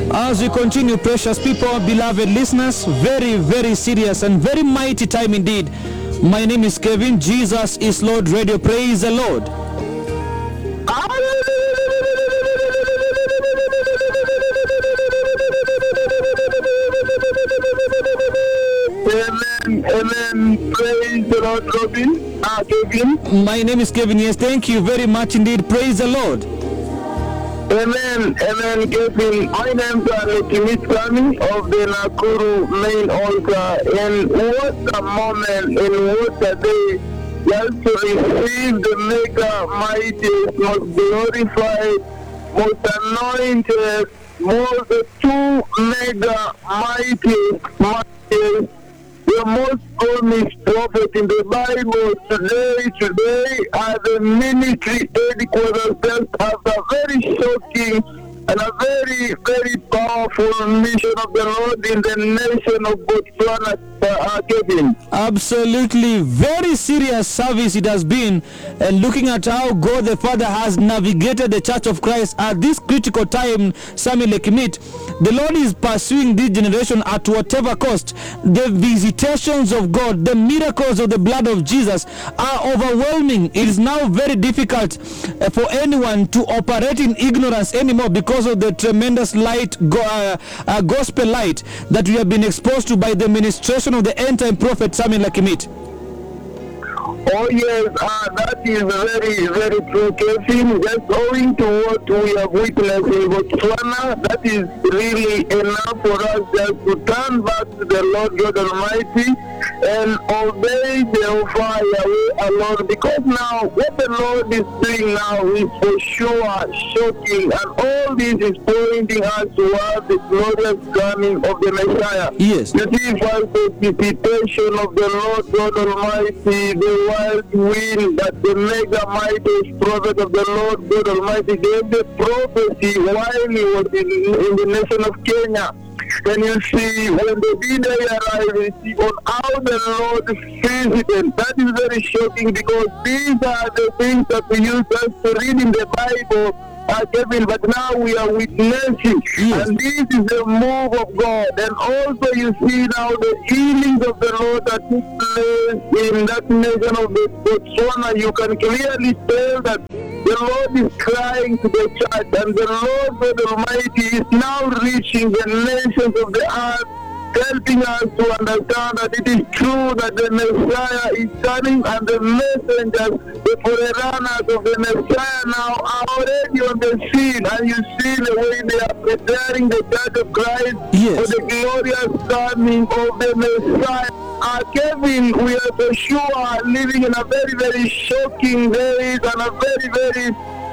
As we continue, precious people, beloved listeners, very, very serious and very mighty time indeed. My name is Kevin. Jesus is Lord Radio. Praise the Lord. Amen. Praise the Lord, Kevin. My name is Kevin. Yes, thank you very much indeed. Praise the Lord. Amen, Kevin. My name is Lekimit Kami of the Nakuru main altar. And what a moment and what a day just to receive the mega mighty, most glorified, most anointed, most two mega mighty, the most promised prophet in the Bible today at the ministry headquarters just after very shocking and a very, very powerful mission of the Lord in the nation of Botswana, Kevin. Absolutely, very serious service it has been, and looking at how God the Father has navigated the Church of Christ at this critical time, Samuel Lekimit, the Lord is pursuing this generation at whatever cost. The visitations of God, the miracles of the blood of Jesus are overwhelming. It is now very difficult for anyone to operate in ignorance anymore because of the tremendous light, gospel light that we have been exposed to by the ministration of the end-time prophet Samuel Lekimit. Oh yes, that is very, very true, Kevin. Just owing to what we have witnessed in Botswana, that is really enough for us just to turn back to the Lord God Almighty and obey the fire alone. Because now, what the Lord is doing now is for sure shocking, and all this is pointing us towards the glorious coming of the Messiah. Yes. You see, first the visitation of the Lord God Almighty, the wild wind that the mega mighty prophet of the Lord God Almighty gave the prophecy while he was in the nation of Kenya. And you see, when the D-Day arrived, you see on how the Lord visited. That is very shocking, because these are the things that we used just to read in the Bible, Kevin, but now we are witnessing, yes. And this is the move of God. And also you see now the healings of the Lord that took place in that nation of the Botswana. You can clearly tell that the Lord is crying to the church, and the Lord God Almighty is now reaching the nations of the earth, helping us to understand that it is true that the Messiah is coming, and the messengers, the forerunners of the Messiah now are already on the scene. And you see the way they are preparing the Church of Christ for the glorious coming of the Messiah. Kevin, we are for sure living in a very, very shocking days, and a very, very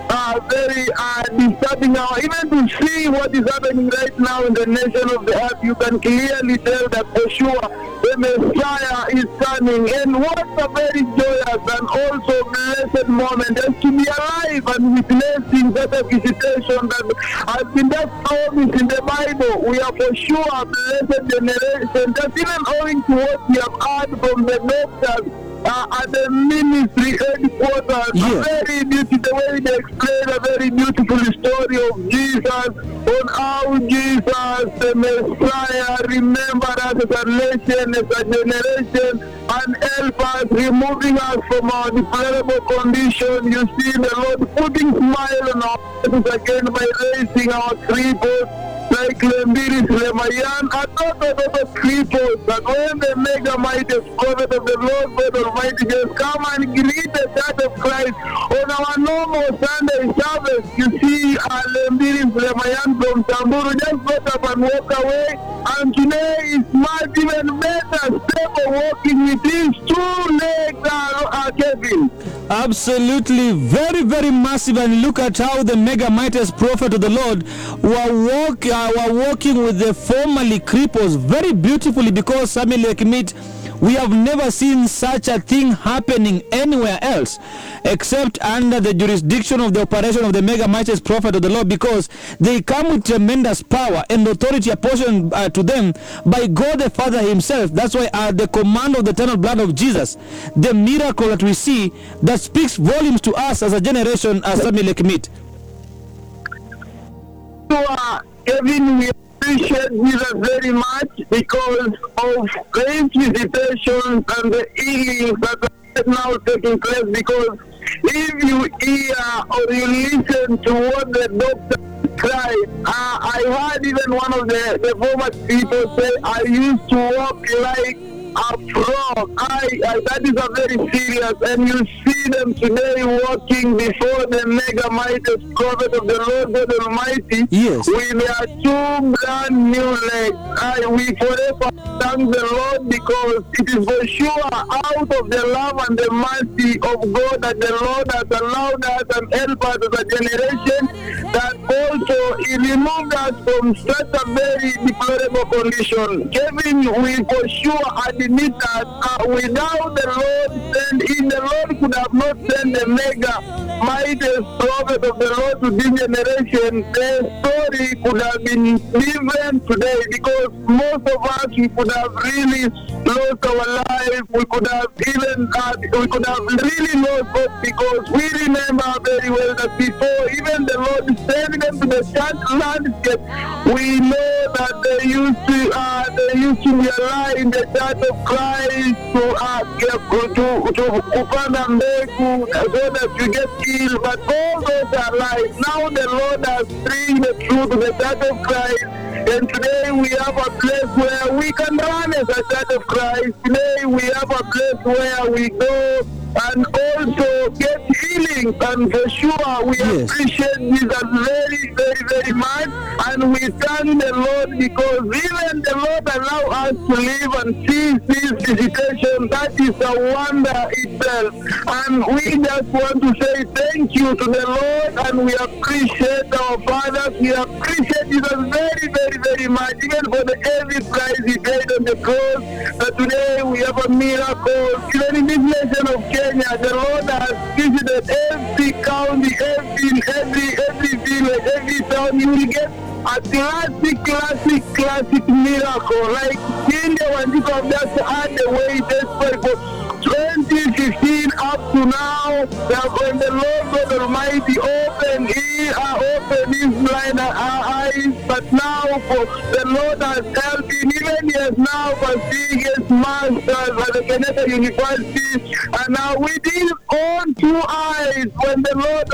disturbing hour. Even to see what is happening right now in the nation of the earth, you can clearly tell that for sure the Messiah is coming. And what a very joyous and also blessed moment just to be alive and witnessing that visitation that has been just promised in the Bible. We are for sure a blessed generation, just even owing to what we have heard from the doctors at the ministry headquarters. Yes. Very beautiful, the way they explain a very beautiful story of Jesus, on how Jesus, the Messiah, remember us as a nation, as a generation, and help us, removing us from our deplorable condition. You see the Lord putting smile on our faces again by raising our cripples, like Lembiris, Lemayan, and other cripples, that when the mega mighty prophet of the Lord God Almighty just come and greet the Church of Christ on our normal Sunday service, you see Lembiris, Lemayan from Samburu just got up and walk away, and today is much even better, stable walking with his 2 legs, Kevin. Absolutely, very, very massive. And look at how the mega mightiest prophet of the Lord were walking with the formerly cripples very beautifully, because Samuel Lekimit, we have never seen such a thing happening anywhere else except under the jurisdiction of the operation of the mega mightiest prophet of the Lord, because they come with tremendous power and authority apportioned to them by God the Father himself. That's why at the command of the eternal blood of Jesus, the miracle that we see that speaks volumes to us as a generation, as Samuel Lekimit. So, Kevin, we appreciate Jesus very much because of the visitations and the healings that are now taking place. Because if you hear or you listen to what the doctor cried, I heard even one of the former people say, I used to walk like a frog. That is a very serious, and you see them today walking before the mega mightiest prophet of the Lord God Almighty. Yes. With their two brand new legs. We forever thank the Lord because it is for sure out of the love and the mercy of God that the Lord has allowed us and helped us as a generation, that also He removed us from such a very deplorable condition. Kevin, we for sure admit that without the Lord if the Lord could have not sent the mega mightiest prophet of the Lord to this generation, the story could have been different today, because most of us, we could have really lost our life. We could have really lost hope, because we remember very well that before even the Lord sent them to the church landscape, we know that they used to be alive in the church of Christ to kupanda mbegu so that you get healed. But all those are lies. Now the Lord has bring the truth to the church of Christ. And today we have a place where we can run as a church of Christ. Today we have a place where we go and also get healing. And for sure we appreciate Jesus very, very, very much. And we thank the Lord because even the Lord allow us to live and see this visitation. That is a wonder itself. And we just want to say thank you to the Lord, and we appreciate our fathers. We appreciate Jesus very, very, very much, even for the heavy price He paid on the cross. That today we have a miracle. Even in this nation of Kenya, the Lord has visited every county, every village, every town. You will get a classic miracle. Like India, when people have just had the way desperate for 2015 up to now, that when the Lord God Almighty opened His blind eyes, but now for the Lord has helped him. Even he has now pursuing his masters at the Kenyatta University, and now with his own two eyes, when the Lord